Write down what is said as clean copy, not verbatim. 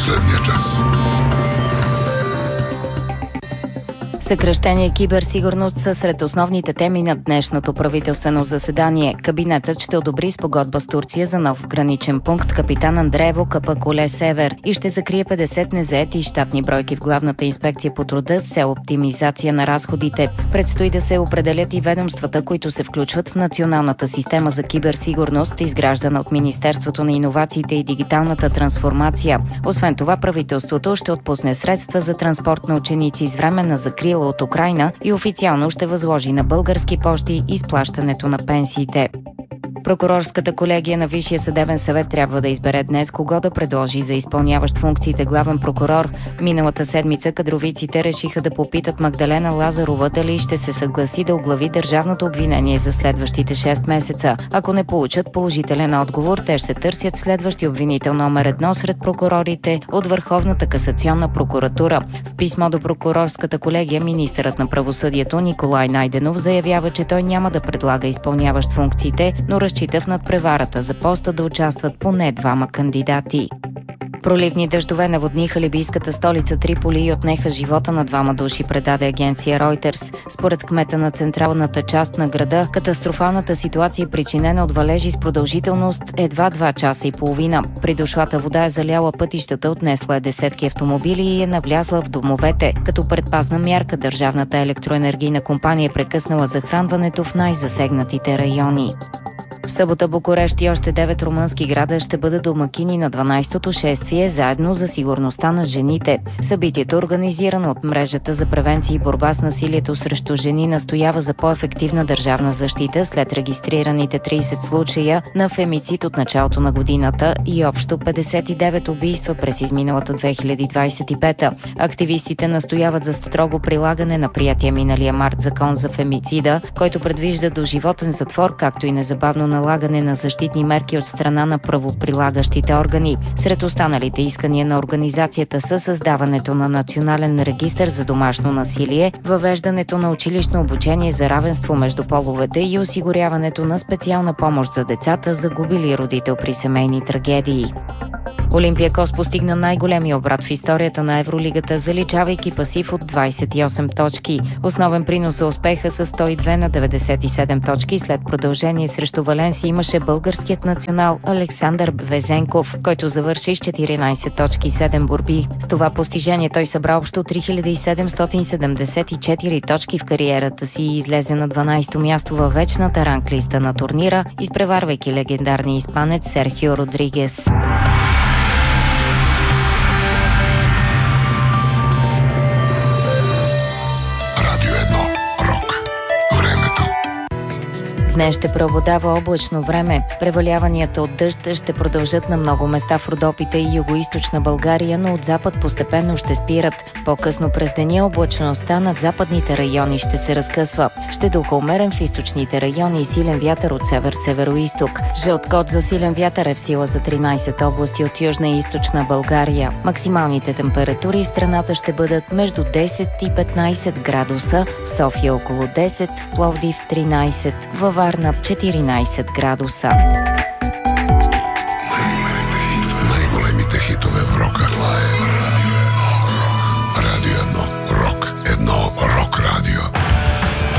последния час. Съкращение и киберсигурност са сред основните теми на днешното правителствено заседание. Кабинетът ще одобри спогодба с Турция за нов граничен пункт Капитан Андреево Капа-Коле Север и ще закрие 50 незаети щатни бройки в Главната инспекция по труда с цел оптимизация на разходите. Предстои да се определят и ведомствата, които се включват в националната система за киберсигурност, изграждана от Министерството на иновациите и дигиталната трансформация. Освен това, правителството ще отпусне средства за транспорт на ученици с временна закрила от Украйна и официално ще възложи на Български пощи изплащането на пенсиите. Прокурорската колегия на Висшия съдебен съвет трябва да избере днес кого да предложи за изпълняващ функциите главен прокурор. Миналата седмица кадровиците решиха да попитат Магдалена Лазарова дали ще се съгласи да оглави държавното обвинение за следващите 6 месеца. Ако не получат положителен отговор, те ще търсят следващи обвинител номер 1 сред прокурорите от Върховната касационна прокуратура. В писмо до прокурорската колегия министърът на правосъдието Николай Найденов заявява, че той няма да предлага изпълняващ функциите, но разчита в надпреварата за поста да участват поне 2 кандидати. Проливни дъждове наводниха либийската столица Триполи и отнеха живота на 2 души, предаде агенция Reuters. Според кмета на централната част на града, катастрофалната ситуация е причинена от валежи с продължителност едва 2 часа и половина. Придошлата вода е заляла пътищата, отнесла е десетки автомобили и е навлязла в домовете. Като предпазна мярка, Държавната електроенергийна компания е прекъснала захранването в най-засегнатите райони. В събота Букурещ и още 9 румънски града ще бъдат домакини на 12-то шествие заедно за сигурността на жените. Събитието, организирано от мрежата за превенция и борба с насилието срещу жени, настоява за по-ефективна държавна защита след регистрираните 30 случая на фемицид от началото на годината и общо 59 убийства през изминалата 2025. Активистите настояват за строго прилагане на приятия миналия март закон за фемицида, който предвижда доживотен затвор, както и незабавно налагане на защитни мерки от страна на правоприлагащите органи. Сред останалите искания на организацията са създаването на национален регистър за домашно насилие, въвеждането на училищно обучение за равенство между половете и осигуряването на специална помощ за децата, загубили родител при семейни трагедии. Олимпиакос постигна най-големия обрат в историята на Евролигата, заличавайки пасив от 28 точки. Основен принос за успеха с 102 на 97 точки след продължение срещу Валенсия имаше българският национал Александър Везенков, който завърши с 14 точки 7 борби. С това постижение той събра общо 3774 точки в кариерата си и излезе на 12-то място във вечната ранглиста на турнира, изпреварвайки легендарния испанец Серхио Родригес. Днес ще преобладава облачно време. Преваляванията от дъжд ще продължат на много места в Родопите и югоизточна България, но от запад постепенно ще спират. По-късно през деня облачността над западните райони ще се разкъсва. Ще духа умерен в източните райони и силен вятър от север-североизток. Жълт код за силен вятър е в сила за 13 области от южна и източна България. Максималните температури в страната ще бъдат между 10 и 15 градуса, в София около 10, в Пловдив 13, във Варна 14 градуса.